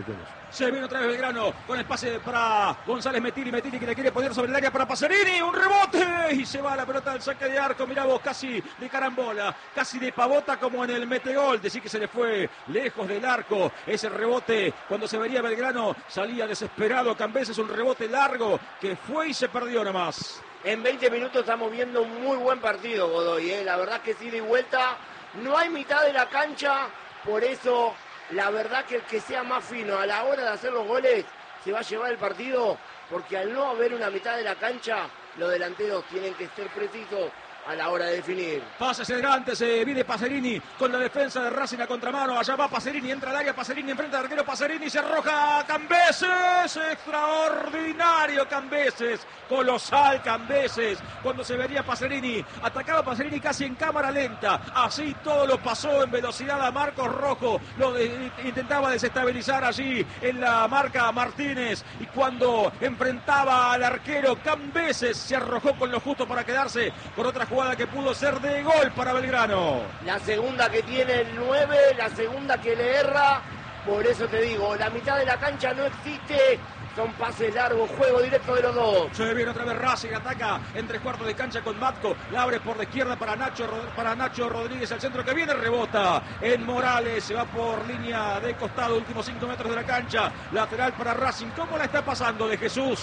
escuchemos. Se viene otra vez Belgrano con el pase para González Metilli que le quiere poner sobre el área para Pacerini, un rebote y se va la pelota al saque de arco. Mirá vos, casi de carambola, casi de pavota como en el metegol. Decir que se le fue lejos del arco ese rebote. Cuando se vería Belgrano salía desesperado Cambeses, un rebote largo que fue y se perdió nomás. En 20 minutos estamos viendo un muy buen partido, Godoy, ¿eh? La verdad que es ida y vuelta. No hay mitad de la cancha, por eso la verdad que el que sea más fino a la hora de hacer los goles se va a llevar el partido, porque al no haber una mitad de la cancha, los delanteros tienen que ser precisos a la hora de definir. Pasa hacia adelante, se viene Pacerini con la defensa de Racing a contramano. Allá va Pacerini, entra al área, Pacerini enfrenta al arquero, Pacerini se arroja a Cambeses. Extraordinario Cambeses, colosal Cambeses. Cuando se venía Pacerini, atacaba Pacerini casi en cámara lenta. Así todo lo pasó en velocidad a Marcos Rojo. Intentaba desestabilizar allí en la marca Martínez. Y cuando enfrentaba al arquero, Cambeses se arrojó con lo justo para quedarse con otra jugada que pudo ser de gol para Belgrano. La segunda que tiene el 9, la segunda que le erra. Por eso te digo, la mitad de la cancha no existe. Son pases largos, juego directo de los dos. Se viene otra vez Racing, ataca en 3/4 de cancha con Matco. La abre por la izquierda para Nacho Rodríguez. Al centro que viene, rebota en Morales. Se va por línea de costado, últimos 5 metros de la cancha. Lateral para Racing. ¿Cómo la está pasando de Jesús?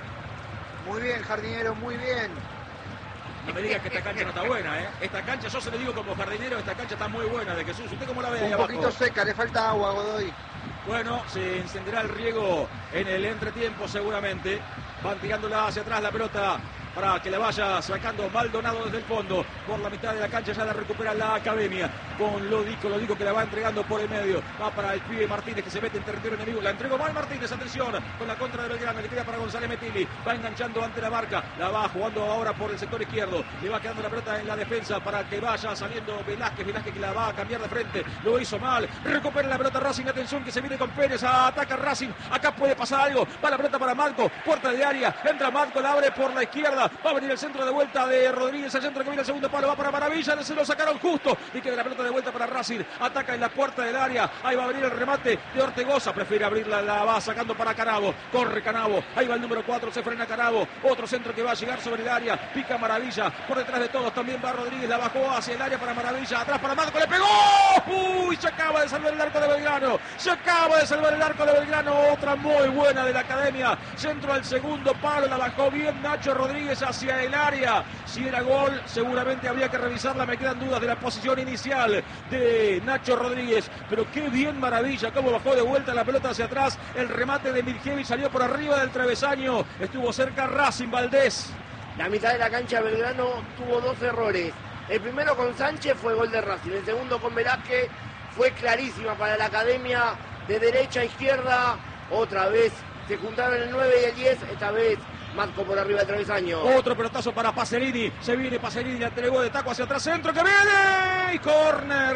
Muy bien, Jardinero, muy bien. No me digas que esta cancha no está buena, ¿eh? Esta cancha, yo se le digo como jardinero, esta cancha está muy buena de Jesús. ¿Usted cómo la ve ahí abajo? Un poquito seca, le falta agua, Godoy. Bueno, se encenderá el riego en el entretiempo seguramente. Van tirándola hacia atrás la pelota para que la vaya sacando Maldonado desde el fondo. Por la mitad de la cancha ya la recupera la Academia. Con Lodico que la va entregando por el medio. Va para el pibe Martínez que se mete en territorio enemigo. La entregó mal Martínez, atención. Con la contra de Belgrano, le queda para González Metilli. Va enganchando ante la marca. La va jugando ahora por el sector izquierdo. Le va quedando la pelota en la defensa para que vaya saliendo Velázquez que la va a cambiar de frente. Lo hizo mal. Recupera la pelota Racing. Atención que se viene con Pérez. Ataca Racing. Acá puede pasar algo. Va la pelota para Marco. Puerta de área. Entra Marco. La abre por la izquierda. Va a venir el centro de vuelta de Rodríguez. El centro que viene el segundo palo. Va para Maravilla. Se lo sacaron justo. Y queda la pelota de vuelta para Racing. Ataca en la puerta del área. Ahí va a venir el remate de Ortegoza. Prefiere abrirla. La va sacando para Canavo. Corre Canavo. Ahí va el número 4. Se frena Canavo. Otro centro que va a llegar sobre el área. Pica Maravilla. Por detrás de todos también va Rodríguez. La bajó hacia el área para Maravilla. Atrás para Marco. Le pegó. Uy, se acaba de salvar el arco de Belgrano. Se acaba de salvar el arco de Belgrano. Otra muy buena de la Academia. Centro al segundo palo. La bajó bien Nacho Rodríguez hacia el área. Si era gol, seguramente habría que revisarla. Me quedan dudas de la posición inicial de Nacho Rodríguez. Pero qué bien Maravilla. Cómo bajó de vuelta la pelota hacia atrás. El remate de Mirjevic salió por arriba del travesaño. Estuvo cerca Racing Valdés. La mitad de la cancha Belgrano tuvo 2 errores. El primero con Sánchez fue gol de Racing. El segundo con Velázquez fue clarísima para la Academia. De derecha a izquierda. Otra vez se juntaron el 9 y el 10. Esta vez Marco por arriba del travesaño. Otro pelotazo para Pacerini. Se viene Pacerini, la entregó de taco hacia atrás. Centro que viene. Y corner.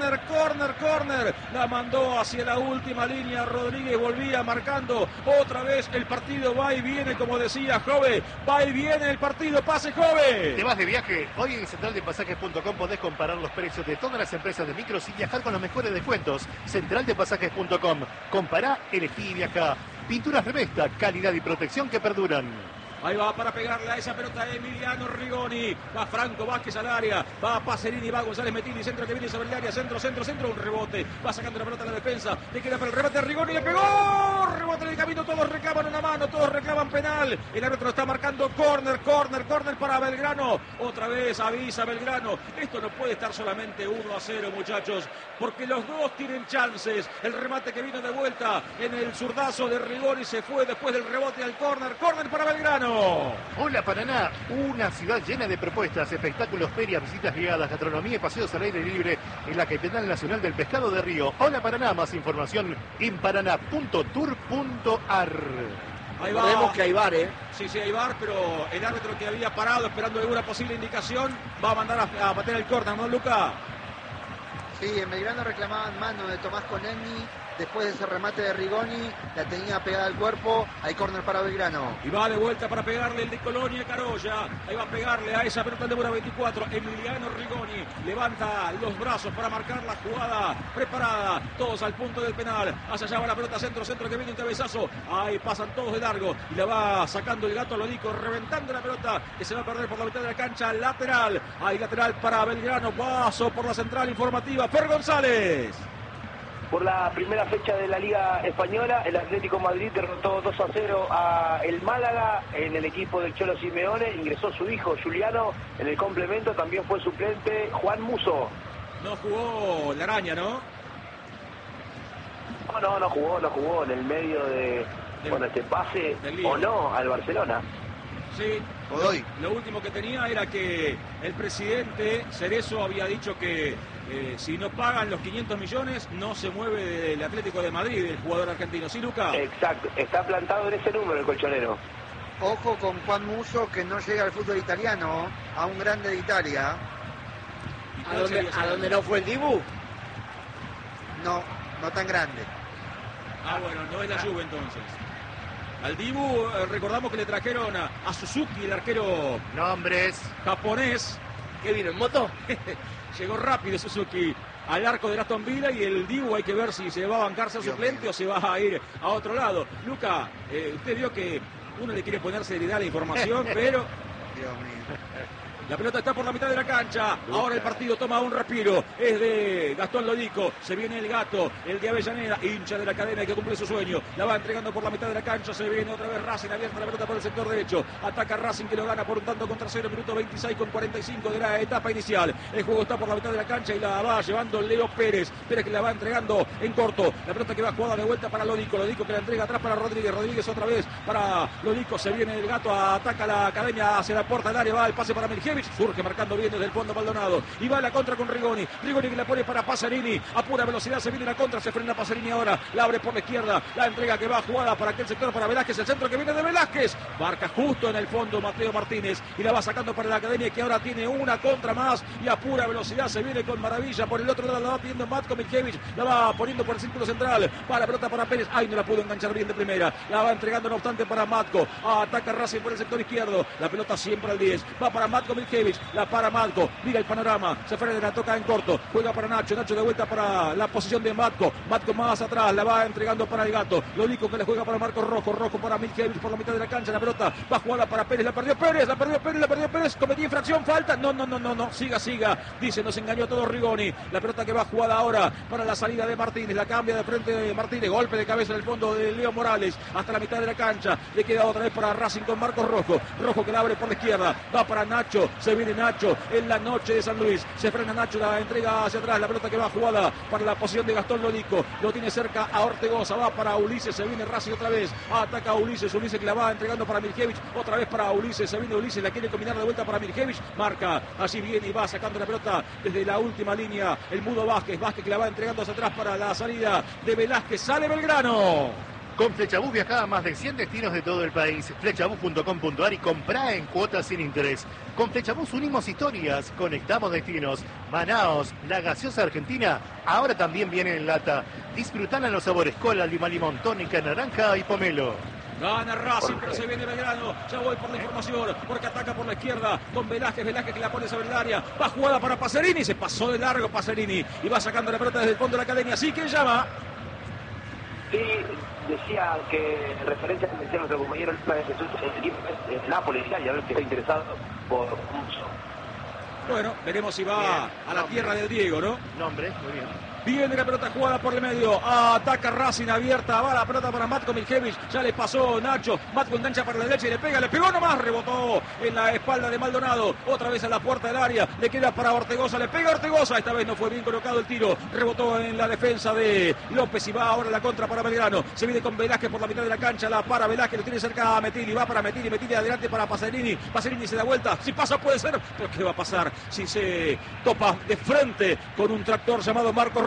La mandó hacia la última línea. Rodríguez volvía marcando otra vez. El partido va y viene, como decía Jove. Va y viene el partido. Pase, Jove. ¿Te vas de viaje? Hoy en centraldepasajes.com podés comparar los precios de todas las empresas de micros y viajar con los mejores descuentos. Centraldepasajes.com. Compará, elegí y viajá. Pinturas Revesta, calidad y protección que perduran. Ahí va para pegarle a esa pelota Emiliano Rigoni. Va Franco Vázquez al área. Va Pacerini, va González Metilli. Centro que viene sobre el área. Centro. Un rebote. Va sacando la pelota a la defensa. Le queda para el remate a Rigoni. Le pegó. Rebote en el camino. Todos reclaman una mano. Todos reclaman penal. El árbitro está marcando corner para Belgrano. Otra vez avisa Belgrano. Esto no puede estar solamente 1-0, muchachos. Porque los dos tienen chances. El remate que vino de vuelta en el zurdazo de Rigoni se fue después del rebote al corner. Corner para Belgrano. Hola Paraná, una ciudad llena de propuestas, espectáculos, ferias, visitas guiadas, gastronomía y paseos al aire libre en la capital nacional del pescado de Río. Hola Paraná, más información en paraná.tour.ar. Ahí va. Recordemos que hay VAR, ¿eh? Sí, hay VAR, pero el árbitro que había parado esperando alguna posible indicación va a mandar a patear el córner, ¿no, Luca? Sí, en Belgrano reclamaban mano de Tomás Conegni después de ese remate de Rigoni, la tenía pegada al cuerpo. Hay córner para Belgrano. Y va de vuelta para pegarle el de Colonia Carolla. Ahí va a pegarle a esa pelota de número 24. Emiliano Rigoni levanta los brazos para marcar la jugada preparada. Todos al punto del penal. Hacia allá va la pelota centro que viene un cabezazo. Ahí pasan todos de largo. Y la va sacando el gato Lodico, reventando la pelota que se va a perder por la mitad de la cancha. Lateral. Hay lateral para Belgrano. Paso por la central informativa. Fer González. Por la primera fecha de la Liga Española, el Atlético Madrid derrotó 2-0 a el Málaga en el equipo del Cholo Simeone. Ingresó su hijo Juliano en el complemento, también fue suplente Juan Musso. No jugó la araña, ¿no? No jugó en el medio de este pase o no al Barcelona. Sí, lo último que tenía era que el presidente Cerezo había dicho que si no pagan los 500 millones no se mueve del Atlético de Madrid el jugador argentino. ¿Sí, Luca? Exacto, está plantado en ese número el colchonero. Ojo con Juan Musso, que no llega al fútbol italiano, a un grande de Italia. ¿A dónde no fue el Dibu? No tan grande. Bueno, no es la Juve entonces. Al Dibu recordamos que le trajeron a Suzuki, el arquero Nombres. japonés. ¿Qué vino en moto? Llegó rápido Suzuki al arco de Aston Villa y el Dibu hay que ver si se va a bancar ser suplente o se va a ir a otro lado. Luca, usted vio que uno le quiere poner seriedad a la información, pero... Dios mío. La pelota está por la mitad de la cancha. Ahora el partido toma un respiro. Es de Gastón Lodico. Se viene el gato, el de Avellaneda, hincha de la academia que cumple su sueño. La va entregando por la mitad de la cancha. Se viene otra vez Racing, abierta la pelota por el sector derecho. Ataca Racing que lo gana por un tanto contra 0. Minuto 26 con 45 de la etapa inicial. El juego está por la mitad de la cancha y la va llevando Leo Pérez. Pérez que la va entregando en corto. La pelota que va jugada de vuelta para Lodico. Lodico que la entrega atrás para Rodríguez. Rodríguez otra vez para Lodico. Se viene el gato, ataca la academia hacia la puerta del área. Va el pase para Miljevic. Surge marcando bien desde el fondo Maldonado. Y va la contra con Rigoni. Rigoni que la pone para Pasarini. A pura velocidad se viene la contra. Se frena Pasarini ahora. La abre por la izquierda. La entrega que va jugada para aquel sector para Velázquez. El centro que viene de Velázquez. Marca justo en el fondo Mateo Martínez. Y la va sacando para la academia que ahora tiene una contra más. Y a pura velocidad se viene con maravilla. Por el otro lado la va pidiendo Matko Miljevic. La va poniendo por el círculo central. Va la pelota para Pérez. Ay, no la pudo enganchar bien de primera. La va entregando no obstante para Matko. Ataca Racing por el sector izquierdo. La pelota siempre al 10. Va para Matko Miljevic. La para Matko, mira el panorama, se frena, la toca en corto, juega para Nacho de vuelta para la posición de Matko más atrás, la va entregando para el gato, Lodico que le juega para Marcos Rojo para Miljevic por la mitad de la cancha, la pelota va jugada para Pérez, la perdió Pérez, cometió infracción, falta, no, siga, dice, nos engañó todo Rigoni, la pelota que va jugada ahora para la salida de Martínez, la cambia de frente de Martínez, golpe de cabeza en el fondo de Leo Morales, hasta la mitad de la cancha, le queda otra vez para Racing con Marcos Rojo que la abre por la izquierda, va para Nacho, se viene Nacho, en la noche de San Luis, se frena Nacho, la entrega hacia atrás, la pelota que va jugada para la posición de Gastón Lodico, lo tiene cerca a Ortegoza, va para Ulises, se viene Racing otra vez, ataca a Ulises que la va entregando para Miljevic, otra vez para Ulises, se viene Ulises, la quiere combinar de vuelta para Miljevic, marca, allí viene y va sacando la pelota desde la última línea, el mudo Vázquez que la va entregando hacia atrás para la salida de Velázquez, sale Belgrano. Con Flechabús viajá a más de 100 destinos de todo el país. Flechabús.com.ar y comprá en cuotas sin interés. Con Flechabús unimos historias, conectamos destinos. Manaos, la gaseosa argentina, ahora también viene en lata. Disfrutala en los sabores cola, limón, tónica, naranja y pomelo. Gana Racing, pero se viene Belgrano. Ya voy por la información, porque ataca por la izquierda con Velázquez que la pone sobre el área. Va jugada para Pasarini, se pasó de largo Pasarini y va sacando la pelota desde el fondo de la academia. Así que llama. Sí, decía que en referencia a que nuestro compañero Jesús, el equipo es Nápoles, y a ver si está interesado por Musso. Bueno, veremos si va a la tierra del Diego, ¿no? Nombre, muy bien. Viene la pelota jugada por el medio. Ataca Racing abierta. Va la pelota para Matko Miljevic. Ya le pasó Nacho. Matko engancha para la derecha y le pega. Le pegó nomás. Rebotó en la espalda de Maldonado. Otra vez a la puerta del área. Le queda para Ortegoza. Le pega Ortegoza. Esta vez no fue bien colocado el tiro. Rebotó en la defensa de López y va ahora la contra para Belgrano. Se viene con Velázquez por la mitad de la cancha. La para Velázquez. Lo tiene cerca a Metilli. Va para Metilli. Metilli adelante para Pasarini. Pasarini se da vuelta. Si pasa puede ser. Pero ¿qué va a pasar si se topa de frente con un tractor llamado Marcos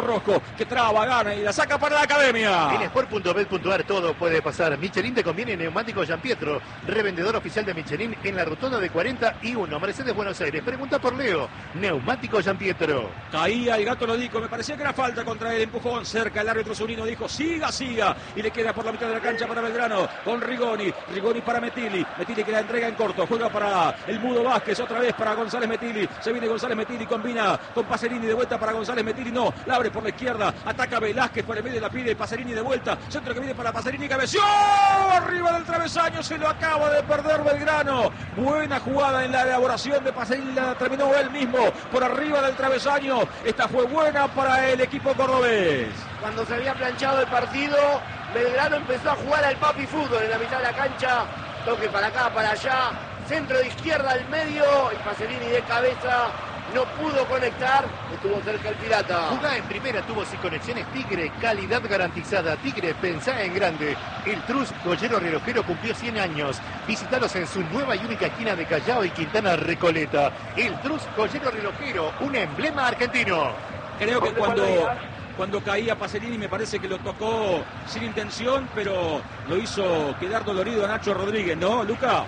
rojo que traba, gana y la saca para la Academia. En sport.bet.ar todo puede pasar. Michelin te conviene Neumático Gianpietro, revendedor oficial de Michelin en la rotonda de 41, Mercedes, Buenos Aires. Pregunta por Leo, Neumático Gianpietro. Caía el Gato Lodico, me parecía que era falta contra el empujón. Cerca el árbitro Zunino dijo, siga. Y le queda por la mitad de la cancha para Belgrano con Rigoni para Metilli que la entrega en corto, juega para el Mudo Vázquez, otra vez para González Metilli, se viene González Metilli, combina con Pacerini de vuelta para González Metilli, no, la abre por la izquierda, ataca Velázquez por el medio, la pide Pacerini de vuelta, centro que viene para Pacerini, cabeció arriba del travesaño, se lo acaba de perder Belgrano. Buena jugada en la elaboración de Pacerini, la terminó él mismo por arriba del travesaño. Esta fue buena para el equipo cordobés. Cuando se había planchado el partido, Belgrano empezó a jugar al papi fútbol en la mitad de la cancha, toque para acá, para allá, centro de izquierda al medio y Pacerini de cabeza no pudo conectar, estuvo cerca el Pirata. Jugá en primera, tuvo sin conexiones Tigre, calidad garantizada. Tigre, pensá en grande. El Trus Goyero Relojero cumplió 100 años. Visítalos en su nueva y única esquina de Callao y Quintana Recoleta. El Trus Goyero Relojero, un emblema argentino. Creo que cuando caía Pacerini me parece que lo tocó sin intención, pero lo hizo quedar dolorido a Nacho Rodríguez, ¿no, Luca?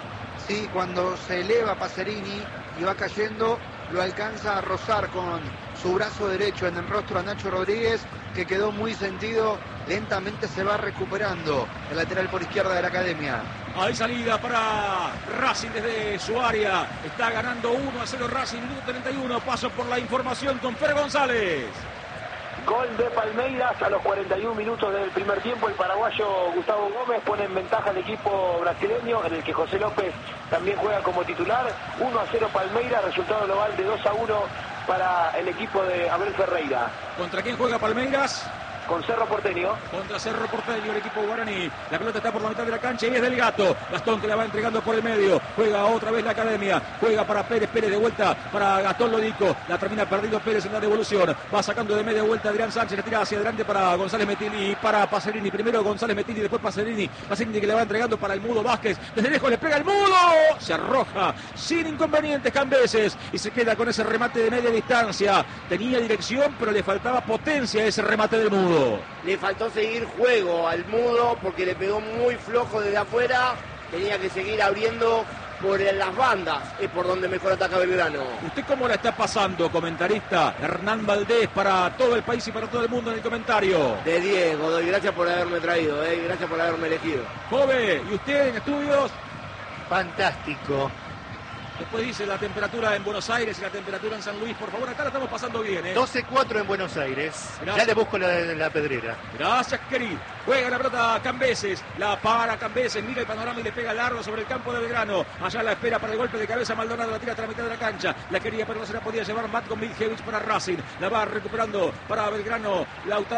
Sí, cuando se eleva Pacerini y va cayendo, lo alcanza a rozar con su brazo derecho en el rostro a Nacho Rodríguez, que quedó muy sentido, lentamente se va recuperando el lateral por izquierda de la Academia. Hay salida para Racing desde su área, está ganando 1-0 Racing, minuto 31, paso por la información con Fer González. Gol de Palmeiras a los 41 minutos del primer tiempo. El paraguayo Gustavo Gómez pone en ventaja al equipo brasileño, en el que José López también juega como titular. 1-0 Palmeiras, resultado global de 2-1 para el equipo de Abel Ferreira. ¿Contra quién juega Palmeiras? Con Cerro Porteño. Contra Cerro Porteño, el equipo guaraní. La pelota está por la mitad de la cancha y es del Gato. Gastón que la va entregando por el medio. Juega otra vez la Academia. Juega para Pérez. Pérez de vuelta para Gastón Lodico. La termina perdiendo Pérez en la devolución. Va sacando de media vuelta Adrián Sánchez. La tira hacia adelante para González Metilli y para Pacerini. Primero González Metilli, después Pacerini. Pacerini que le va entregando para el Mudo Vázquez. Desde lejos le pega el Mudo. Se arroja sin inconvenientes Cambeses y se queda con ese remate de media distancia. Tenía dirección, pero le faltaba potencia a ese remate del Mudo. Le faltó seguir juego al Mudo porque le pegó muy flojo desde afuera. Tenía que seguir abriendo por las bandas. Es por donde mejor ataca Belgrano. ¿Usted cómo la está pasando, comentarista? Hernán Valdés para todo el país y para todo el mundo en el comentario. De 10, Godoy. Gracias por haberme traído. Gracias por haberme elegido. Jove, ¿y usted en estudios? Fantástico. Después dice la temperatura en Buenos Aires y la temperatura en San Luis. Por favor, acá la estamos pasando bien, 12-4 en Buenos Aires. Gracias. Ya le busco la pedrera. Gracias, querido. Juega la pelota Cambeses. La para Cambeses. Mira el panorama y le pega largo sobre el campo de Belgrano. Allá la espera para el golpe de cabeza. Maldonado la tira hasta la mitad de la cancha. La quería, pero no se la podía llevar. Matko Miljevic para Racing. La va recuperando para Belgrano.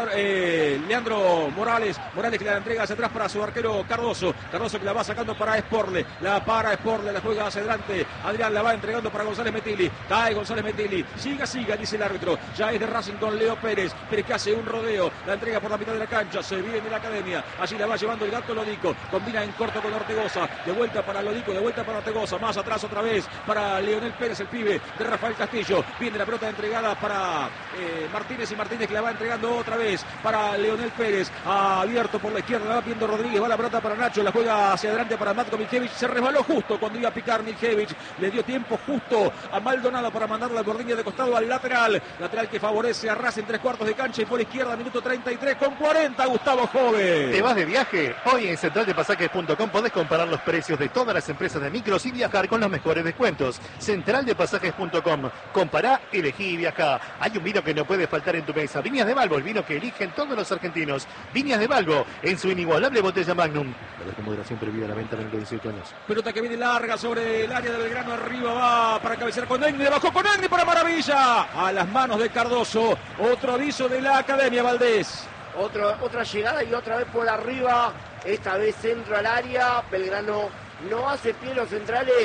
Leandro Morales. Morales que la entrega hacia atrás para su arquero Cardoso. Cardoso que la va sacando para Sporle. La para Sporle. La juega hacia adelante. Adrián la va entregando para González Metilli. Cae González Metilli. Siga, dice el árbitro. Ya es de Racing con Leo Pérez. Pérez que hace un rodeo. La entrega por la mitad de la cancha. Se viene de la Academia. Allí la va llevando el Gato Lodico. Combina en corto con Ortegoza. De vuelta para Lodico. De vuelta para Ortegoza. Más atrás otra vez para Leonel Pérez, el pibe de Rafael Castillo. Viene la pelota entregada para Martínez. Y Martínez que la va entregando otra vez para Leonel Pérez. Abierto por la izquierda. La va viendo Rodríguez. Va la pelota para Nacho. La juega hacia adelante para Matko Miljevic. Se resbaló justo cuando iba a picar Miljevic. Le dio tiempo justo a Maldonado para mandarla al bordillo de costado al lateral. Lateral que favorece a Racing, 3/4 de cancha y por izquierda, minuto 33 con 40, Gustavo Jove. ¿Te vas de viaje? Hoy en centraldepasajes.com podés comparar los precios de todas las empresas de micros y viajar con los mejores descuentos. Centraldepasajes.com. Compará, elegí y viajá. Hay un vino que no puede faltar en tu mesa. Viñas de Balbo, el vino que eligen todos los argentinos. Viñas de Balbo, en su inigualable botella Magnum. La con moderación prohibida la venta menor de 18 años. Pelota que viene larga sobre el área de Belgrano, arriba va para cabecear con Negri, bajó con Negri para Maravilla. A las manos de Cardoso. Otro aviso de la Academia, Valdés. Otra llegada y otra vez por arriba. Esta vez centro al área. Belgrano no hace pie los centrales.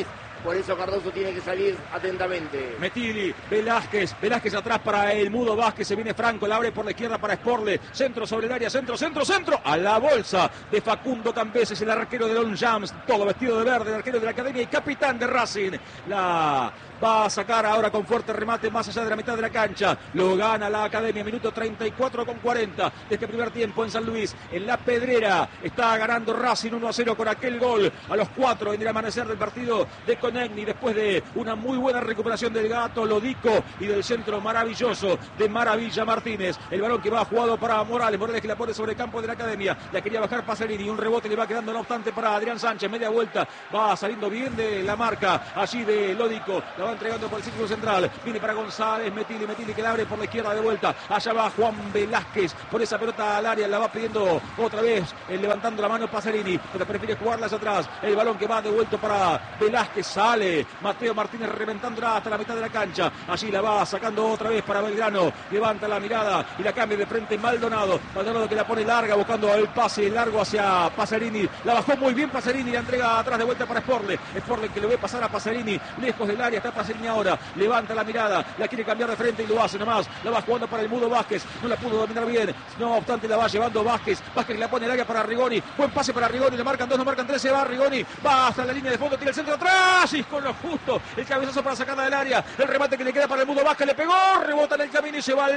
por eso Cardoso tiene que salir atentamente. Metili, Velázquez atrás para el Mudo Vázquez, se viene Franco, la abre por la izquierda para Sporle, centro sobre el área, centro, a la bolsa de Facundo Cambeses, el arquero de Don Jams, todo vestido de verde, el arquero de la Academia y capitán de Racing. La va a sacar ahora con fuerte remate más allá de la mitad de la cancha, lo gana la Academia, minuto 34 con 40 de este primer tiempo en San Luis, en La Pedrera, está ganando Racing 1-0 con aquel gol a los 4 en el amanecer del partido de Conegni, después de una muy buena recuperación del Gato Lodico y del centro maravilloso de Maravilla Martínez, el balón que va jugado para Morales que la pone sobre el campo de la Academia, la quería bajar Pacerini, un rebote le va quedando no obstante para Adrián Sánchez, media vuelta, va saliendo bien de la marca allí de Lodico, la va entregando por el círculo central, viene para González, Metili que la abre por la izquierda de vuelta, allá va Juan Velázquez, por esa pelota al área, la va pidiendo otra vez, levantando la mano Pacerini, pero prefiere jugarla hacia atrás, el balón que va devuelto para Velázquez, sale Mateo Martínez reventándola hasta la mitad de la cancha, allí la va sacando otra vez para Belgrano, levanta la mirada y la cambia de frente Maldonado que la pone larga buscando el pase largo hacia Pacerini, la bajó muy bien Pacerini, la entrega atrás de vuelta para Sporle que lo ve pasar a Pacerini, lejos del área está Pacerini ahora, levanta la mirada, la quiere cambiar de frente y lo hace nomás, la va jugando para el Mudo Vázquez, no la pudo dominar bien, no obstante la va llevando Vázquez la pone el área para Rigoni, buen pase para Rigoni, le marcan 2, no marcan 3, se va Rigoni, va hasta la línea de fondo, tira el centro atrás y con lo justo, el cabezazo para sacarla del área, el remate que le queda para el Mudo Vázquez, le pegó, rebota en el camino y se va al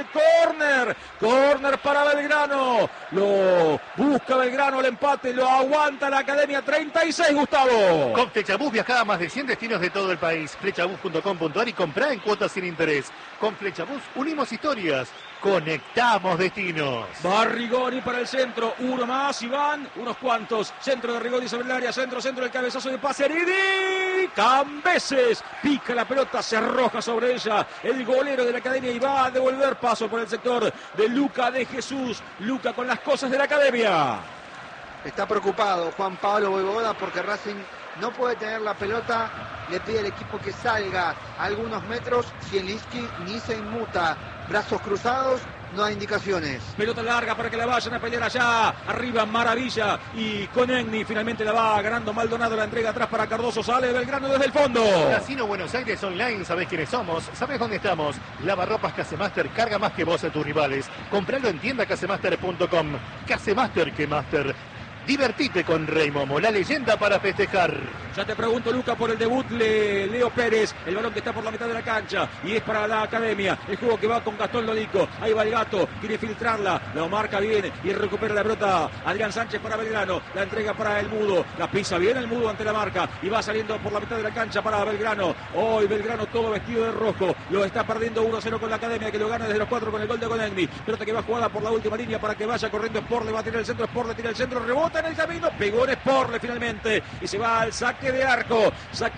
córner para Belgrano, lo busca Belgrano, el empate, lo aguanta la Academia, 36 Gustavo. Con Flechabús viajá a más de 100 destinos de todo el país, flechabús.com.ar y comprá en cuotas sin interés. Con Flechabús unimos historias, conectamos destinos. Va Rigoni para el centro, uno más y van unos cuantos, centro de Rigoni sobre el área, centro, el cabezazo de Pacerini, Cambeses, pica la pelota, se arroja sobre ella, el golero de la Academia y va a devolver paso por el sector de Luca de Jesús, Luca con las cosas de la Academia. Está preocupado Juan Pablo Voivoda porque Racing no puede tener la pelota, le pide al equipo que salga algunos metros, Zielinski ni se inmuta, brazos cruzados, no hay indicaciones. Pelota larga para que la vayan a pelear allá, arriba Maravilla y Conegni, finalmente la va ganando Maldonado, la entrega atrás para Cardoso, sale Belgrano desde el fondo. Casino Buenos Aires Online, sabés quiénes somos, sabés dónde estamos. Lavarropas Casemaster, carga más que vos a tus rivales. Compralo en tiendacasemaster.com. Casemaster que Master. Divertite con Rey Momo, la leyenda para festejar. Ya te pregunto, Luca, por el debut Leo Pérez, el balón que está por la mitad de la cancha y es para la Academia, el juego que va con Gastón Lodico, ahí va el Gato, quiere filtrarla, lo marca bien y recupera la pelota Adrián Sánchez para Belgrano, la entrega para el Mudo, la pisa bien el Mudo ante la marca y va saliendo por la mitad de la cancha para Belgrano, hoy Belgrano todo vestido de rojo, lo está perdiendo 1-0 con la Academia que lo gana desde los 4 con el gol de Conegni, pelota que va jugada por la última línea para que vaya corriendo Sporle, va a tirar el centro, Sporle tira el centro, rebota en el camino, pegó en Sporle finalmente y se va al saque de arco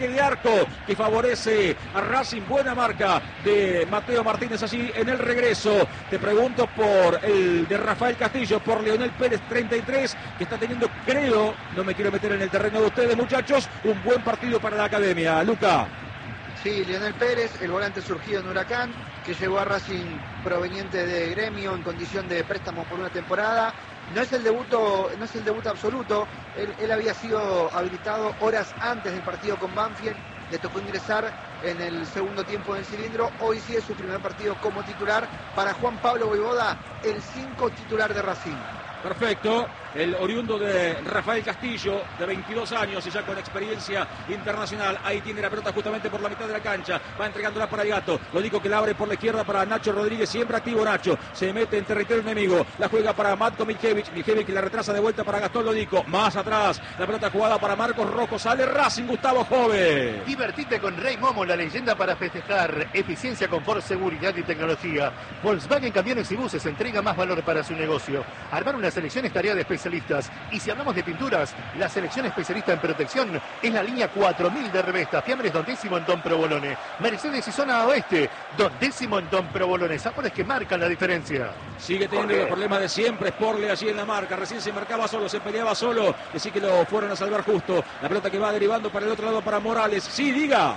que favorece a Racing, buena marca de Mateo Martínez allí en el regreso. Te pregunto por el de Rafael Castillo, por Leonel Pérez 33 que está teniendo, creo, no me quiero meter en el terreno de ustedes muchachos, un buen partido para la Academia. Luca. Sí, Leonel Pérez, el volante surgido en Huracán, que llegó a Racing proveniente de Gremio en condición de préstamo por una temporada. No es el debut absoluto, él había sido habilitado horas antes del partido con Banfield, le tocó ingresar en el segundo tiempo del cilindro, hoy sí es su primer partido como titular para Juan Pablo Voivoda, el 5 titular de Racing. Perfecto, el oriundo de Rafael Castillo, de 22 años y ya con experiencia internacional. Ahí tiene la pelota justamente por la mitad de la cancha, va entregándola para el Gato, lo digo que la abre por la izquierda para Nacho Rodríguez, siempre activo Nacho, se mete en territorio enemigo, la juega para Matko Miljevic que la retrasa de vuelta para Gastón Lodico, más atrás, la pelota jugada para Marcos Rojo, sale Racing, Gustavo Jove. Divertite con Rey Momo, la leyenda para festejar, eficiencia, confort, seguridad y tecnología. Volkswagen Camiones y Buses entrega más valor para su negocio. Armar una selección es tarea de especialistas. Y si hablamos de pinturas, la selección especialista en protección es la línea 4000 de Revesta. Fiambres Don Décimo en Don Provolone. Mercedes y zona oeste, Don Décimo en Don Provolone. Sabores que marcan la diferencia. Sigue teniendo el problema de siempre Sporle allí en la marca. Recién se marcaba solo, se peleaba solo. Así que lo fueron a salvar justo. La pelota que va derivando para el otro lado para Morales. Sí, diga.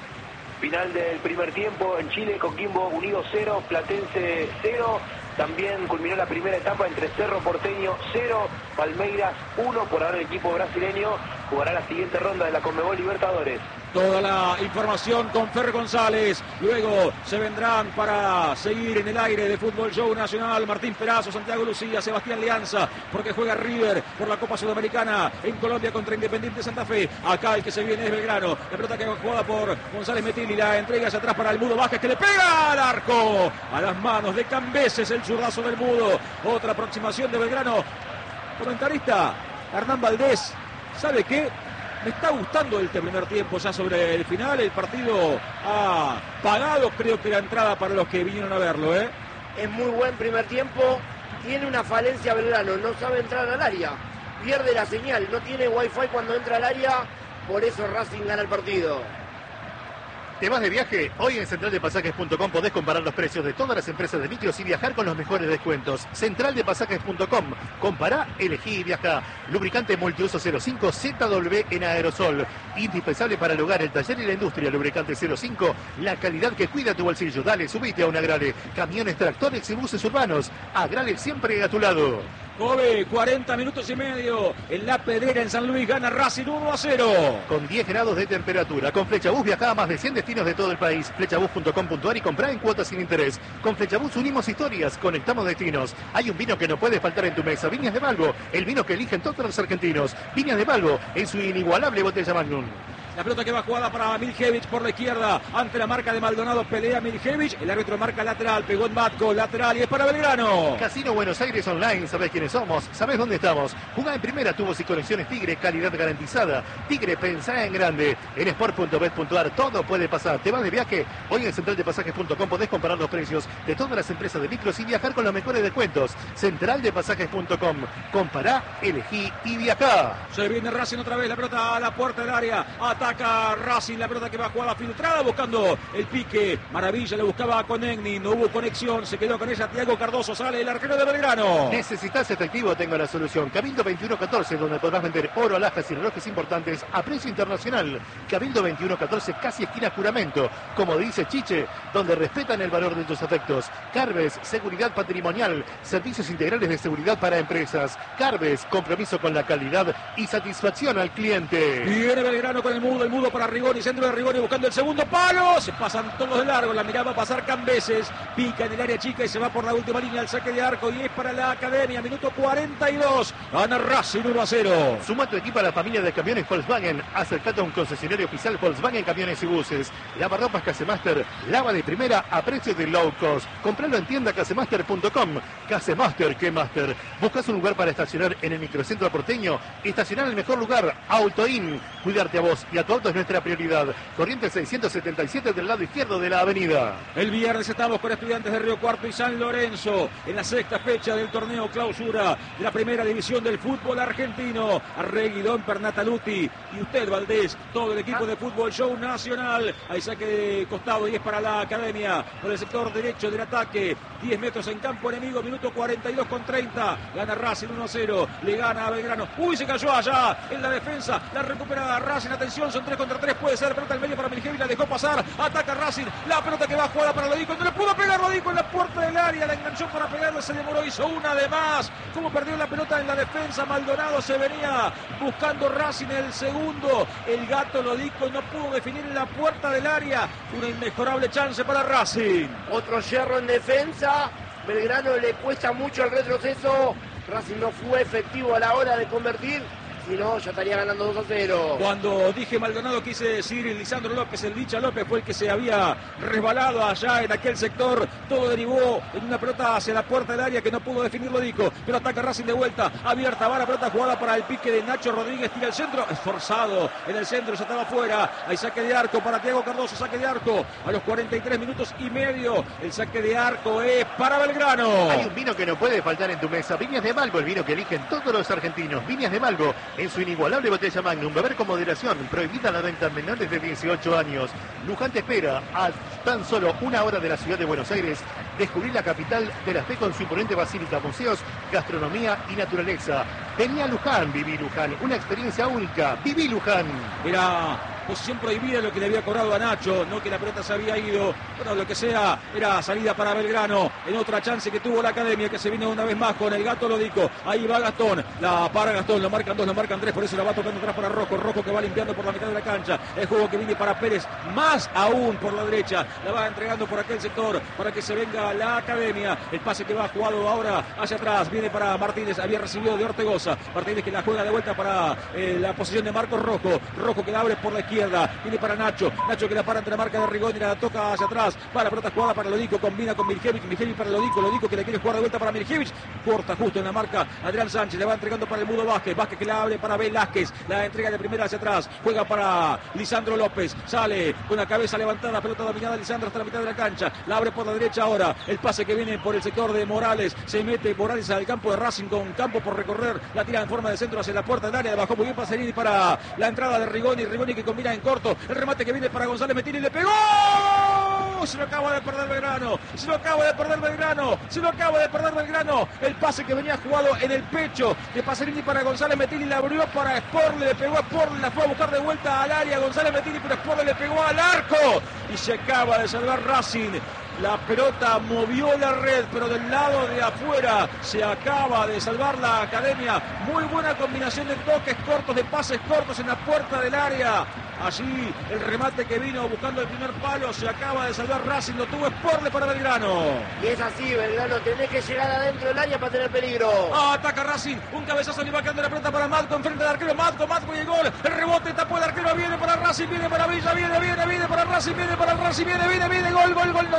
Final del primer tiempo en Chile, Coquimbo Unido 0, Platense 0. También culminó la primera etapa entre Cerro Porteño 0 Palmeiras 1. Por ahora el equipo brasileño jugará la siguiente ronda de la Conmebol Libertadores. Toda la información con Fer González. Luego se vendrán para seguir en el aire de Fútbol Show Nacional Martín Perazo, Santiago Lucía, Sebastián Leanza, porque juega River por la Copa Sudamericana en Colombia contra Independiente Santa Fe. Acá el que se viene es Belgrano. La pelota que va jugada por González Metilli, la entrega hacia atrás para el Mudo Vázquez, que le pega al arco. A las manos de Cambeses, el zurdazo del Mudo. Otra aproximación de Belgrano. Comentarista Hernán Valdés, ¿sabe qué? Me está gustando este primer tiempo ya sobre el final. El partido ha pagado, creo que la entrada para los que vinieron a verlo, ¿eh? Es muy buen primer tiempo. Tiene una falencia Belgrano, no sabe entrar al área. Pierde la señal, no tiene wifi cuando entra al área. Por eso Racing gana el partido. ¿Te vas de viaje? Hoy en centraldepasajes.com podés comparar los precios de todas las empresas de micros y viajar con los mejores descuentos. Centraldepasajes.com. Compará, elegí y viajá. Lubricante multiuso 05 ZW en aerosol. Indispensable para el hogar, el taller y la industria. Lubricante 05. La calidad que cuida tu bolsillo. Dale, subite a un Agrale. Camiones, tractores y buses urbanos. Agrale siempre a tu lado. Kobe, 40 minutos y medio. En La Pedrera, en San Luis, gana Racing 1-0. Con 10 grados de temperatura. Con Flechabús viajá a más de 100 destinos de todo el país. Flechabús.com.ar y comprá en cuotas sin interés. Con Flechabús unimos historias, conectamos destinos. Hay un vino que no puede faltar en tu mesa. Viñas de Balbo, el vino que eligen todos los argentinos. Viñas de Balbo, en su inigualable botella Magnum. La pelota que va jugada para Miljevic por la izquierda. Ante la marca de Maldonado pelea Miljevic. El árbitro marca lateral. Pegó en Matco. Lateral y es para Belgrano. Casino Buenos Aires Online. Sabés quiénes somos. Sabés dónde estamos. Jugá en primera. Tubos y conexiones Tigre. Calidad garantizada. Tigre, pensá en grande. En sport.bet.ar todo puede pasar. ¿Te vas de viaje? Hoy en centraldepasajes.com podés comparar los precios de todas las empresas de micros y viajar con los mejores descuentos. Centraldepasajes.com. Compará, elegí y viajá. Se viene Racing otra vez. La pelota a la puerta del área. Ataca Racing, la pelota que va jugada filtrada, buscando el pique. Maravilla, le buscaba con Egni, no hubo conexión, se quedó con ella Thiago Cardoso, sale el arquero de Belgrano. ¿Necesitas efectivo? Tengo la solución. Cabildo 2114, donde podrás vender oro, alhajas y relojes importantes a precio internacional. Cabildo 2114, casi esquina Juramento. Como dice Chiche, donde respetan el valor de tus afectos. Carves, seguridad patrimonial, servicios integrales de seguridad para empresas. Carves, compromiso con la calidad y satisfacción al cliente. Viene Belgrano con el Mudo para Rigoni, centro de Rigoni buscando el segundo palo, se pasan todos de largo, la miraba pasar Cambeses, pica en el área chica y se va por la última línea al saque de arco y es para la Academia, minuto 42, gana Racing 1-0. Suma tu equipo a la familia de camiones Volkswagen, acércate a un concesionario oficial Volkswagen Camiones y Buses, lavarropas Casemaster, lava de primera a precio de low cost, compralo en tienda casemaster.com, Casemaster, ¿qué master? ¿Buscas un lugar para estacionar en el microcentro porteño? Estacionar en el mejor lugar, AutoIn, cuidarte a vos y a tu auto es nuestra prioridad. Corriente 677 del lado izquierdo de la avenida. El viernes estamos con Estudiantes de Río Cuarto y San Lorenzo en la sexta fecha del torneo clausura de la primera división del fútbol argentino. Arregui, Don Pernataluti y usted, Valdés, todo el equipo de Fútbol Show Nacional. Ahí saque de costado y es para la Academia por el sector derecho del ataque. 10 metros en campo enemigo, minuto 42 con 30. Gana Racing 1-0, le gana a Belgrano. Uy, se cayó allá en la defensa, la recupera Racing, atención, son 3 contra 3, puede ser, pelota al medio para Miljevic, la dejó pasar, ataca Racing, la pelota que va jugada para Lodico, no le pudo pegar Lodico en la puerta del área, la enganchó para pegarle, se demoró, hizo una de más, como perdió la pelota en la defensa, Maldonado se venía buscando Racing el segundo, el gato Lodico no pudo definir en la puerta del área, una inmejorable chance para Racing. Otro yerro en defensa, Belgrano le cuesta mucho el retroceso, Racing no fue efectivo a la hora de convertir. Si no, ya estaría ganando 2-0. Cuando dije Maldonado quise decir Lisandro López, el Licha López fue el que se había resbalado allá en aquel sector. Todo derivó en una pelota hacia la puerta del área que no pudo definir Lodico. Pero ataca Racing de vuelta, abierta, va la pelota jugada para el pique de Nacho Rodríguez, tira el centro, esforzado en el centro, se estaba afuera. Hay saque de arco para Thiago Cardoso, saque de arco a los 43 minutos y medio. El saque de arco es para Belgrano. Hay un vino que no puede faltar en tu mesa. Viñas de Balbo, el vino que eligen todos los argentinos. Viñas de Balbo, en su inigualable botella Magnum. Beber con moderación. Prohibida la venta a menores de 18 años. Luján te espera a tan solo una hora de la ciudad de Buenos Aires. Descubrir la capital de la fe con su imponente basílica, museos, gastronomía y naturaleza. Vení a Luján, viví Luján. Una experiencia única. Viví Luján. Era posición prohibida lo que le había cobrado a Nacho, no que la pelota se había ido. Bueno, lo que sea, era salida para Belgrano. En otra chance que tuvo la Academia, que se vino una vez más con el Gato Lodico. Ahí va Gastón, la para Gastón, lo marcan 2, lo marcan 3, por eso la va tocando atrás para Rojo. Rojo que va limpiando por la mitad de la cancha. El juego que viene para Pérez, más aún por la derecha. La va entregando por aquel sector para que se venga la Academia. El pase que va jugado ahora hacia atrás, viene para Martínez, había recibido de Ortegoza. Martínez que la juega de vuelta para la posición de Marcos Rojo. Rojo que la abre por la izquierda, viene para Nacho. Nacho que la para entre la marca de Rigoni, la toca hacia atrás. Va la pelota jugada para Lodico, combina con Mirjevic. Mirjevic para Lodico, Lodico que le quiere jugar de vuelta para Mirjevic. Corta justo en la marca Adrián Sánchez, le va entregando para el Mudo Vázquez. Vázquez que la abre para Velázquez, la entrega de primera hacia atrás. Juega para Lisandro López, sale con la cabeza levantada, pelota dominada Lisandro hasta la mitad de la cancha. La abre por la derecha ahora. El pase que viene por el sector de Morales. Se mete Morales al campo de Racing con campo por recorrer. La tira en forma de centro hacia la puerta del área. Bajó muy bien Pacerini para la entrada de Rigoni. Rigoni que combina en corto. El remate que viene para González Metini. Le pegó. Se lo acaba de perder Belgrano. Se lo acaba de perder Belgrano. Se lo acaba de perder Belgrano. El pase que venía jugado en el pecho de Pacerini para González Metini. La abrió para Sporle. Le pegó a Sporle. La fue a buscar de vuelta al área. González Metini, pero Sporle le pegó al arco. Y se acaba de salvar Racing. La pelota movió la red, pero del lado de afuera se acaba de salvar la Academia. Muy buena combinación de toques cortos, de pases cortos en la puerta del área. Allí el remate que vino buscando el primer palo, se acaba de salvar Racing, lo tuvo Sporle para Belgrano. Y es así, Belgrano, tenés que llegar adentro del área para tener peligro. Ataca Racing, un cabezazo le va quedando la pelota para Matco, enfrente del arquero, Matco y el gol. El rebote tapó el arquero, viene para Racing, viene para Villa, viene para Racing, viene para Racing, viene, gol,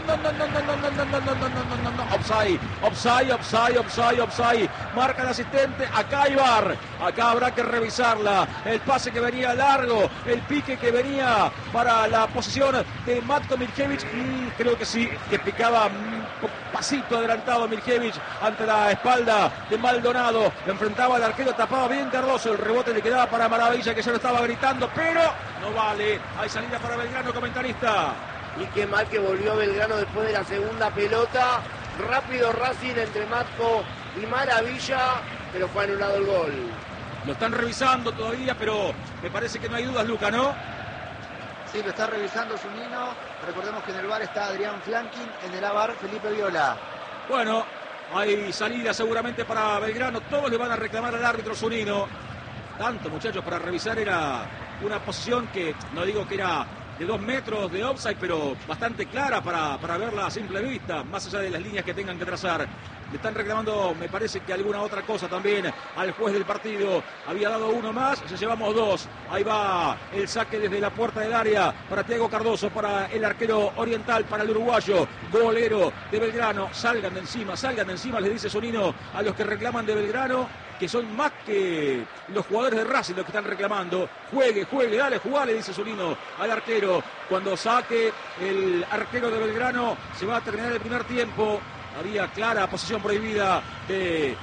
no, offside. Marca el asistente, acá hay VAR, acá habrá que revisarla. El pase que venía largo, el pique que venía para la posición de Matko Mirjevic, creo que sí, que picaba un pasito adelantado Mirjevic ante la espalda de Maldonado, lo enfrentaba al arquero, tapaba bien Cardoso, el rebote le quedaba para Maravilla que ya lo estaba gritando, pero no vale, hay salida para Belgrano, comentarista. Y qué mal que volvió Belgrano después de la segunda pelota. Rápido Racing entre Matco y Maravilla, pero fue anulado el gol. Lo están revisando todavía, pero me parece que no hay dudas, Luca, ¿no? Sí, lo está revisando Zunino. Recordemos que en el VAR está Adrián Flankin, en el AVAR Felipe Viola. Bueno, hay salida seguramente para Belgrano. Todos le van a reclamar al árbitro Zunino. Tanto, muchachos, para revisar era una posición que, no digo que era de 2 metros de offside, pero bastante clara para verla a simple vista, más allá de las líneas que tengan que trazar. Le están reclamando, me parece que alguna otra cosa también al juez del partido. Había dado uno más, ya llevamos 2. Ahí va el saque desde la puerta del área para Thiago Cardoso, para el arquero oriental, para el uruguayo, golero de Belgrano. Salgan de encima, les dice Zunino a los que reclaman de Belgrano, que son más que los jugadores de Racing los que están reclamando. Juegue, dale, jugale, dice Zunino al arquero. Cuando saque el arquero de Belgrano, se va a terminar el primer tiempo. Había clara posición prohibida de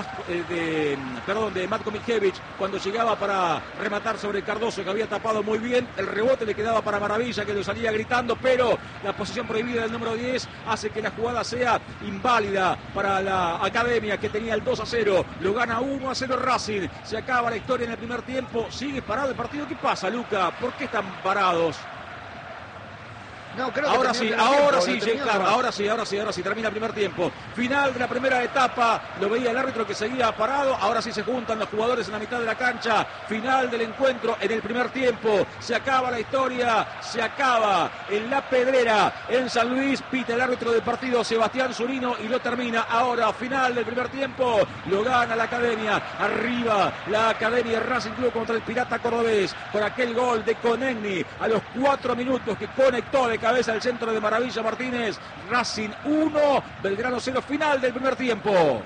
Matko Mirjevic cuando llegaba para rematar sobre Cardoso, que había tapado muy bien. El rebote le quedaba para Maravilla, que lo salía gritando, pero la posición prohibida del número 10 hace que la jugada sea inválida para la Academia, que tenía el 2-0. Lo gana 1-0 Racing. Se acaba la historia en el primer tiempo. Sigue parado el partido. ¿Qué pasa, Luca? ¿Por qué están parados? No, creo que ahora sí, termina el primer tiempo. Final de la primera etapa, lo veía el árbitro que seguía parado. Ahora sí se juntan los jugadores en la mitad de la cancha. Final del encuentro en el primer tiempo. Se acaba la historia, se acaba en La Pedrera, en San Luis. Pita el árbitro del partido, Sebastián Zunino, y lo termina. Ahora, final del primer tiempo, lo gana la Academia. Arriba la Academia Racing Club contra el Pirata Cordobés, con aquel gol de Conegni a los 4 minutos que conectó de cabeza al centro de Maravilla Martínez. Racing 1, Belgrano 0, final del primer tiempo.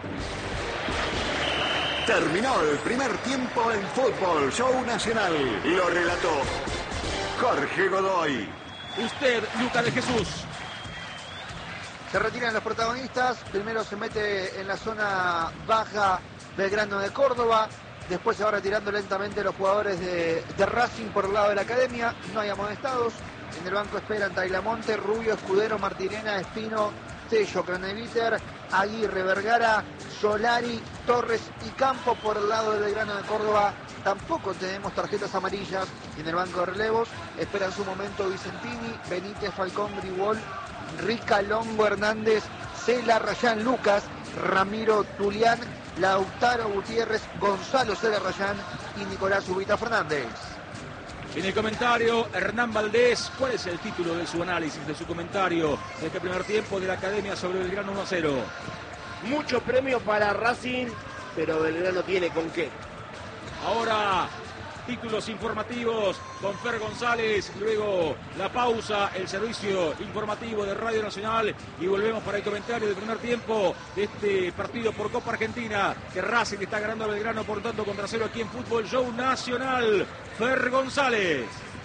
Terminó el primer tiempo en Fútbol Show Nacional. Lo relató Jorge Godoy. Usted, Luca de Jesús. Se retiran los protagonistas. Primero se mete en la zona baja Belgrano de Córdoba. Después se va retirando lentamente los jugadores de Racing por el lado de la Academia. No hay amonestados. En el banco esperan Tailamonte, Rubio, Escudero, Martirena, Espino, Tello, Croneviter, Aguirre, Vergara, Solari, Torres y Campo. Por el lado del Belgrano de Córdoba tampoco tenemos tarjetas amarillas. Y en el banco de relevos esperan su momento Vicentini, Benítez, Falcón, Gribol, Rica, Longo, Hernández, Cela, Rayán, Lucas, Ramiro, Tulián, Lautaro, Gutiérrez, Gonzalo, Cela, Rayán y Nicolás Ubita Fernández. En el comentario, Hernán Valdés, ¿cuál es el título de su análisis, de su comentario de este primer tiempo de la Academia sobre Belgrano 1-0? Mucho premio para Racing, pero Belgrano tiene con qué. Ahora, títulos informativos con Fer González, luego la pausa, el servicio informativo de Radio Nacional y volvemos para el comentario del primer tiempo de este partido por Copa Argentina, que Racing está ganando a Belgrano por tanto contra 0 aquí en Fútbol Show Nacional. Fer González.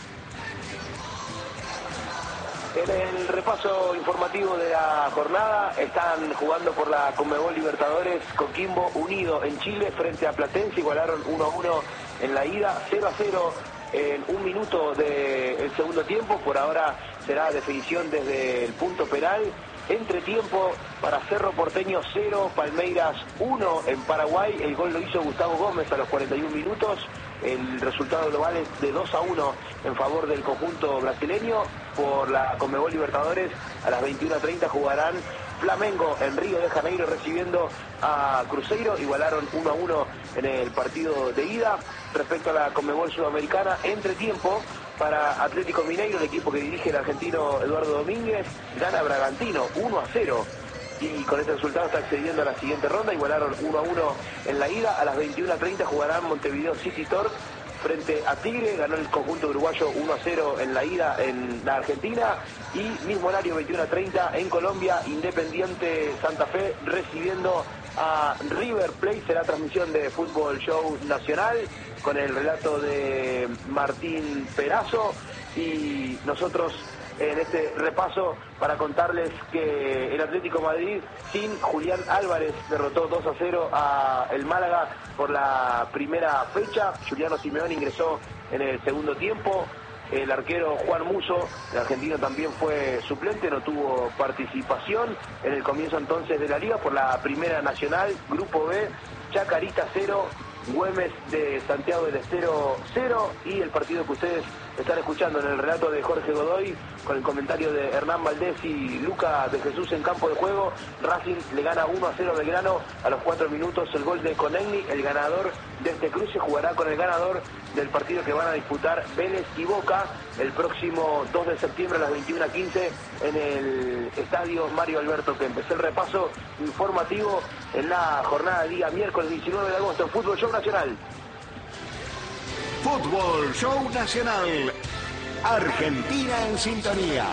En el repaso informativo de la jornada están jugando por la Conmebol Libertadores. Coquimbo Unido en Chile frente a Platense, igualaron 1-1 en la ida, 0-0 en un minuto del segundo tiempo. Por ahora será definición desde el punto penal. Entretiempo para Cerro Porteño 0, Palmeiras 1 en Paraguay. El gol lo hizo Gustavo Gómez a los 41 minutos. El resultado global es de 2-1 en favor del conjunto brasileño. Por la Conmebol Libertadores a las 21:30 jugarán Flamengo en Río de Janeiro recibiendo a Cruzeiro. Igualaron 1-1 en el partido de ida. Respecto a la Conmebol Sudamericana, entretiempo para Atlético Mineiro, el equipo que dirige el argentino Eduardo Domínguez, gana Bragantino 1-0 y con este resultado está accediendo a la siguiente ronda. Igualaron 1-1 en la ida. A las 21:30 jugarán Montevideo City Torque frente a Tigre. Ganó el conjunto uruguayo 1-0 en la ida en la Argentina. Y mismo horario 21:30 en Colombia, Independiente Santa Fe recibiendo a River Plate. Será transmisión de Fútbol Show Nacional con el relato de Martín Perazo y nosotros en este repaso para contarles que el Atlético Madrid sin Julián Álvarez derrotó 2-0 a el Málaga por la primera fecha. Giuliano Simeone ingresó en el segundo tiempo. El arquero Juan Musso, el argentino, también fue suplente, no tuvo participación en el comienzo entonces de la liga por la Primera Nacional. Grupo B, Chacarita 0, Güemes de Santiago del Estero 0 y el partido que ustedes están escuchando en el relato de Jorge Godoy con el comentario de Hernán Valdés y Luca de Jesús en campo de juego. Racing le gana 1-0 a Belgrano a los 4 minutos, el gol de Conegni. El ganador de este cruce jugará con el ganador del partido que van a disputar Vélez y Boca el próximo 2 de septiembre a las 21:15 en el estadio Mario Alberto Kempes. El repaso informativo en la jornada de día miércoles 19 de agosto en Fútbol Show Nacional. Fútbol Show Nacional. Argentina en sintonía.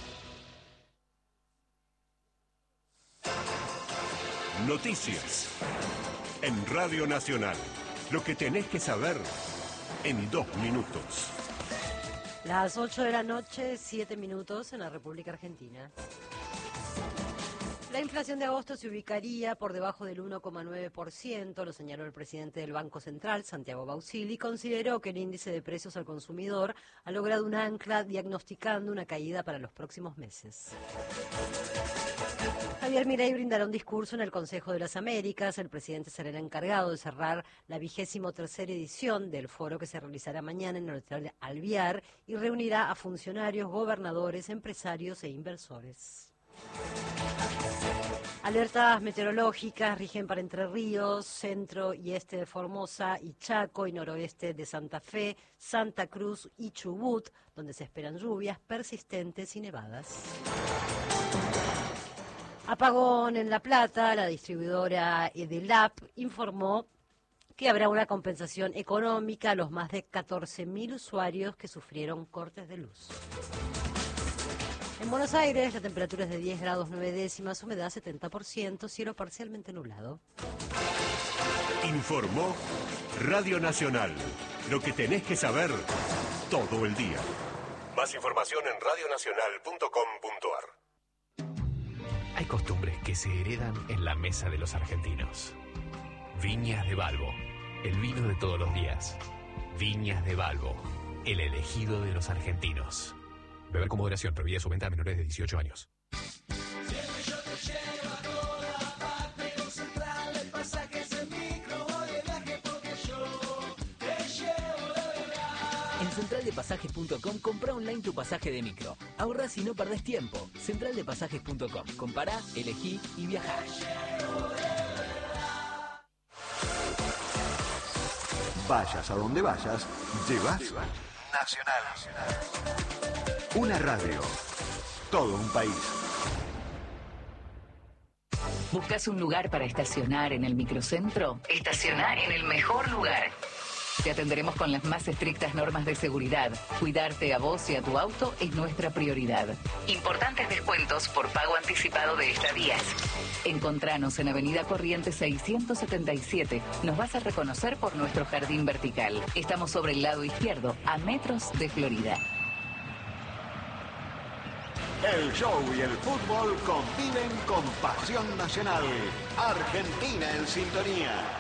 Noticias en Radio Nacional. Lo que tenés que saber en 2 minutos. Las 8 de la noche, 7 minutos en la República Argentina. La inflación de agosto se ubicaría por debajo del 1,9%, lo señaló el presidente del Banco Central, Santiago Bausili, y consideró que el índice de precios al consumidor ha logrado un ancla diagnosticando una caída para los próximos meses. Javier Milei brindará un discurso en el Consejo de las Américas. El presidente será el encargado de cerrar la 23ª edición del foro que se realizará mañana en el Hotel Alvear y reunirá a funcionarios, gobernadores, empresarios e inversores. Alertas meteorológicas rigen para Entre Ríos, centro y este de Formosa y Chaco y noroeste de Santa Fe, Santa Cruz y Chubut, donde se esperan lluvias persistentes y nevadas. Apagón en La Plata. La distribuidora Edelap informó que habrá una compensación económica a los más de 14.000 usuarios que sufrieron cortes de luz. En Buenos Aires, la temperatura es de 10 grados 9 décimas, humedad 70%, cielo parcialmente nublado. Informó Radio Nacional. Lo que tenés que saber todo el día. Más información en radionacional.com.ar. Hay costumbres que se heredan en la mesa de los argentinos. Viñas de Balbo, el vino de todos los días. Viñas de Balbo, el elegido de los argentinos. Beber con moderación, prohibida su venta a menores de 18 años. Siempre yo te llevo a toda parte, Central, el pasaje es el micro, voy de viaje porque yo te En centraldepasajes.com compra online tu pasaje de micro. Ahorrás y no perdés tiempo. Centraldepasajes.com. Compará, elegí y viajá. Vayas a donde vayas, llevas Nacional. Una radio. Todo un país. ¿Buscas un lugar para estacionar en el microcentro? Estacioná en el mejor lugar. Te atenderemos con las más estrictas normas de seguridad. Cuidarte a vos y a tu auto es nuestra prioridad. Importantes descuentos por pago anticipado de estadías. Encontranos en Avenida Corrientes 677. Nos vas a reconocer por nuestro jardín vertical. Estamos sobre el lado izquierdo, a metros de Florida. El show y el fútbol conviven con pasión nacional. Argentina en sintonía.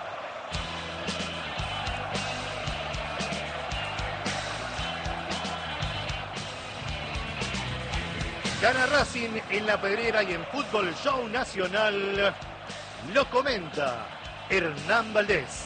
Gana Racing en La Pedrera y en Fútbol Show Nacional lo comenta Hernán Valdés.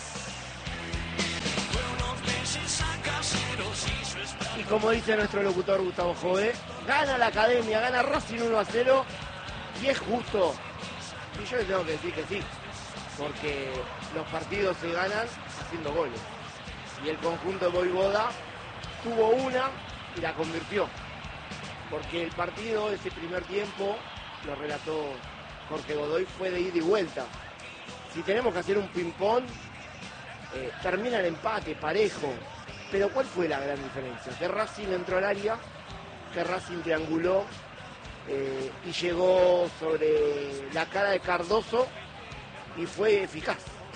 Y como dice nuestro locutor Gustavo Jové, gana la Academia, gana Racing 1-0 y es justo. Y yo le tengo que decir que sí, porque los partidos se ganan haciendo goles. Y el conjunto de Voivoda tuvo una y la convirtió. Porque el partido, ese primer tiempo, lo relató Jorge Godoy, fue de ida y vuelta. Si tenemos que hacer un ping-pong, termina el empate, parejo. Pero ¿cuál fue la gran diferencia? Que Racing entró al área, que Racing trianguló y llegó sobre la cara de Cardoso y fue eficaz.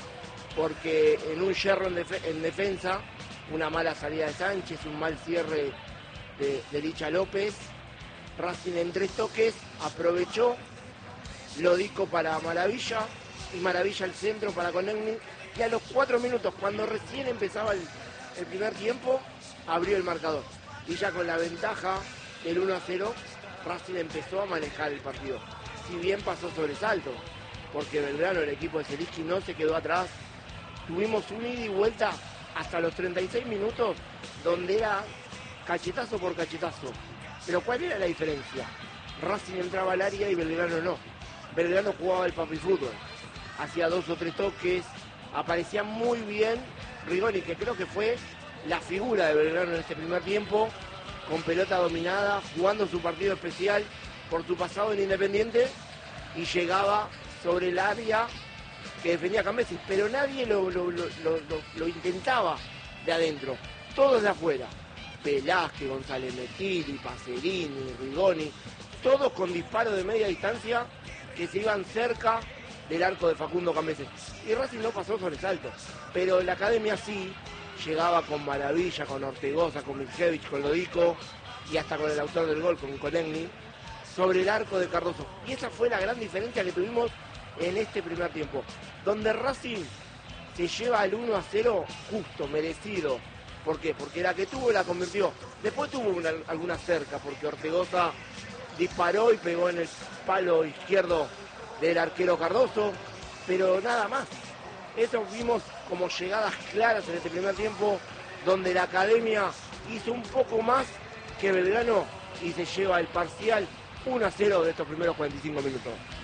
Porque en un yerro en defensa, una mala salida de Sánchez, un mal cierre de Licha López, Racing en 3 toques aprovechó, Lodico para Maravilla y Maravilla al centro para Conegni, y a los 4 minutos, cuando recién empezaba el primer tiempo, abrió el marcador. Y ya con la ventaja del 1-0, Racing empezó a manejar el partido. Si bien pasó sobresalto, porque Belgrano, el equipo de Zielinski, no se quedó atrás. Tuvimos un ida y vuelta hasta los 36 minutos, donde era cachetazo por cachetazo. Pero ¿cuál era la diferencia? Racing entraba al área y Belgrano no. Belgrano jugaba el papi fútbol. Hacía 2 o 3 toques. Aparecía muy bien Rigoni, que creo que fue la figura de Belgrano en este primer tiempo, con pelota dominada, jugando su partido especial por su pasado en Independiente, y llegaba sobre el área que defendía Cambesis, pero nadie lo intentaba de adentro, todos de afuera. Velázquez, González Metilli, Pacerini, Rigoni, todos con disparos de media distancia que se iban cerca del arco de Facundo Cambeses. Y Racing no pasó sobresalto, pero la Academia sí llegaba con Maravilla, con Ortegoza, con Milkevich, con Lodico y hasta con el autor del gol, con Conegni, sobre el arco de Cardoso. Y esa fue la gran diferencia que tuvimos en este primer tiempo, donde Racing se lleva el 1-0 justo, merecido. ¿Por qué? Porque la que tuvo la convirtió. Después tuvo alguna cerca, porque Ortegoza disparó y pegó en el palo izquierdo del arquero Cardoso, pero nada más. Eso vimos como llegadas claras en este primer tiempo, donde la Academia hizo un poco más que Belgrano y se lleva el parcial 1-0 de estos primeros 45 minutos.